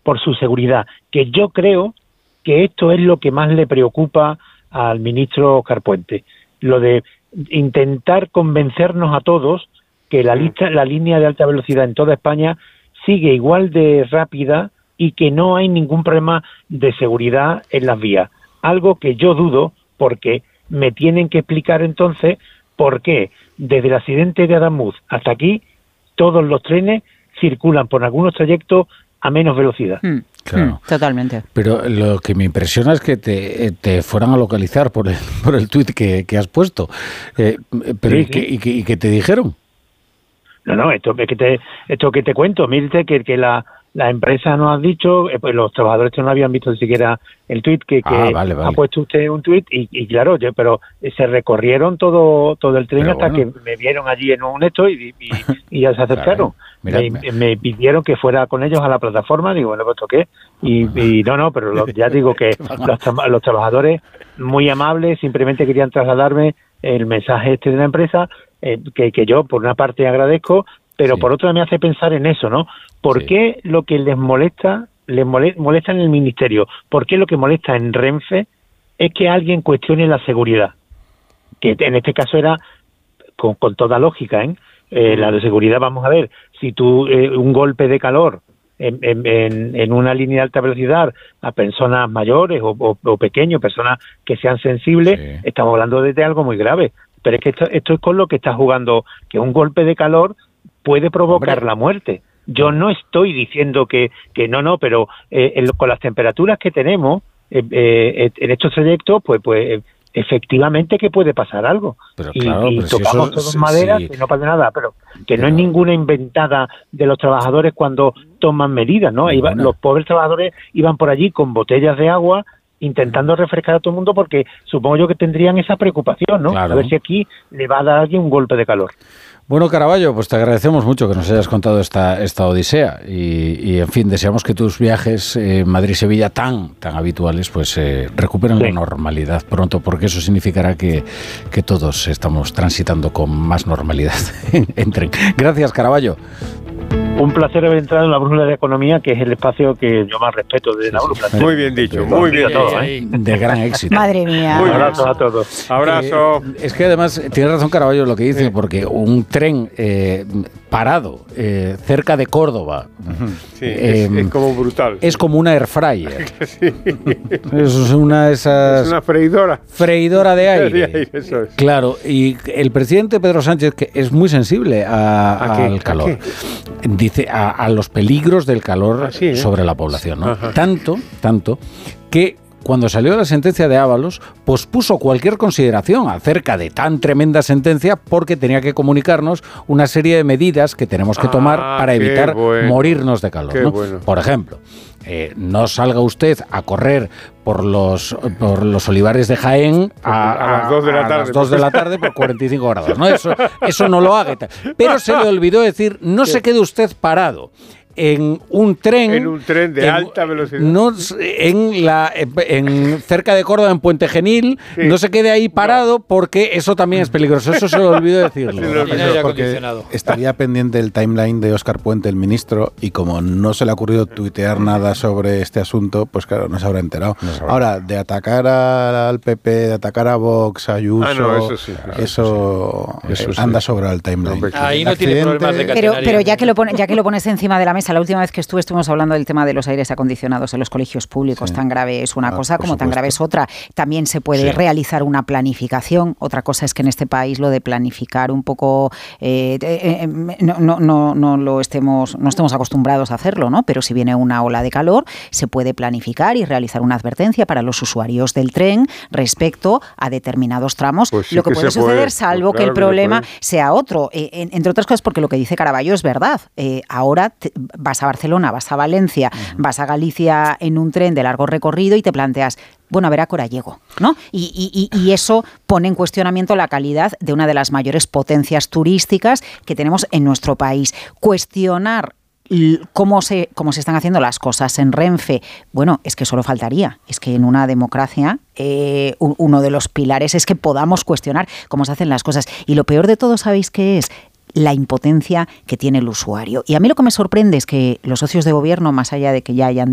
por su seguridad, que yo creo que esto es lo que más le preocupa al ministro Óscar Puente, lo de intentar convencernos a todos que la línea de alta velocidad en toda España sigue igual de rápida y que no hay ningún problema de seguridad en las vías. Algo que yo dudo, porque me tienen que explicar entonces por qué desde el accidente de Adamuz hasta aquí todos los trenes circulan por algunos trayectos a menos velocidad. Claro. Totalmente. Pero lo que me impresiona es que te fueran a localizar por el tuit que has puesto. Pero sí, ¿y qué te dijeron? No, esto que te cuento, mírate que la empresa nos ha dicho, pues los trabajadores no habían visto ni siquiera el tuit vale. Ha puesto usted un tuit y claro, pero se recorrieron todo el tren hasta que me vieron allí en un esto y ya se acercaron. Me pidieron que fuera con ellos a la plataforma, digo, bueno, ¿esto qué? Y no, pero ya digo que los trabajadores muy amables simplemente querían trasladarme el mensaje de la empresa, que yo por una parte agradezco, pero por otra me hace pensar en eso, ¿no? ¿Por qué lo que les molesta en el Ministerio? ¿Por qué lo que molesta en Renfe es que alguien cuestione la seguridad? Que en este caso era con toda lógica, la de seguridad, vamos a ver, si tú un golpe de calor en una línea de alta velocidad a personas mayores o pequeños, personas que sean sensibles, estamos hablando de algo muy grave. Pero es que esto es con lo que está jugando, que un golpe de calor puede provocar la muerte. Yo no estoy diciendo que no, pero con las temperaturas que tenemos en estos trayectos, pues efectivamente que puede pasar algo. Pero claro, y tocamos todos madera, que no pasa nada, pero no es ninguna inventada de los trabajadores cuando toman medidas, ¿no? Los pobres trabajadores iban por allí con botellas de agua intentando refrescar a todo el mundo porque supongo yo que tendrían esa preocupación, ¿no? Claro. A ver si aquí le va a dar a alguien un golpe de calor. Bueno, Caraballo, pues te agradecemos mucho que nos hayas contado esta odisea y en fin, deseamos que tus viajes Madrid-Sevilla tan habituales pues recuperen la normalidad pronto, porque eso significará que todos estamos transitando con más normalidad en tren. Gracias, Caraballo. Un placer haber entrado en la brújula de economía, que es el espacio que yo más respeto de la brújula. Muy bien dicho, muy bien. De gran éxito. Madre mía. Un abrazo a todos. Abrazo. Es que además tiene razón Caraballo lo que dice, porque un tren parado cerca de Córdoba es como brutal. Es como una air fryer. Sí. Es una de esas... Es una freidora. Freidora de aire. Eso es. Claro, y el presidente Pedro Sánchez, que es muy sensible al calor, dice a los peligros del calor sobre la población, ¿no? Tanto que cuando salió la sentencia de Ábalos, pospuso cualquier consideración acerca de tan tremenda sentencia porque tenía que comunicarnos una serie de medidas que tenemos que tomar para evitar morirnos de calor, ¿no? Por ejemplo, no salga usted a correr por los olivares de Jaén a las 2 de la tarde. A las 2 de la tarde por 45 grados, ¿no? Eso no lo haga. Pero se le olvidó decir, no se quede usted parado en un tren de alta velocidad, no en cerca de Córdoba, en Puente Genil, no se quede ahí parado porque eso también es peligroso. Eso se le olvidó decirlo. Porque estaría pendiente el timeline de Óscar Puente, el ministro, y como no se le ha ocurrido tuitear nada sobre este asunto, pues claro, no se habrá enterado. Ahora, de atacar al PP, de atacar a Vox, a Ayuso, eso anda sobre el timeline. Ahí no tiene problemas de catenaria. Pero ya que lo pones encima de la mesa, la última vez que estuvimos hablando del tema de los aires acondicionados en los colegios públicos, tan grave es una cosa como tan grave es otra. También se puede realizar una planificación. Otra cosa es que en este país lo de planificar un poco no estemos acostumbrados a hacerlo, ¿no? Pero si viene una ola de calor, se puede planificar y realizar una advertencia para los usuarios del tren respecto a determinados tramos. Pues lo que puede suceder, salvo que el problema sea otro. Entre otras cosas, porque lo que dice Caraballo es verdad. Ahora vas a Barcelona, vas a Valencia, vas a Galicia en un tren de largo recorrido y te planteas, bueno, a ver a qué hora llego, ¿no? Y eso pone en cuestionamiento la calidad de una de las mayores potencias turísticas que tenemos en nuestro país. Cuestionar cómo se están haciendo las cosas en Renfe, bueno, es que solo faltaría. Es que en una democracia uno de los pilares es que podamos cuestionar cómo se hacen las cosas. Y lo peor de todo, ¿sabéis qué es? La impotencia que tiene el usuario. Y a mí lo que me sorprende es que los socios de gobierno, más allá de que ya hayan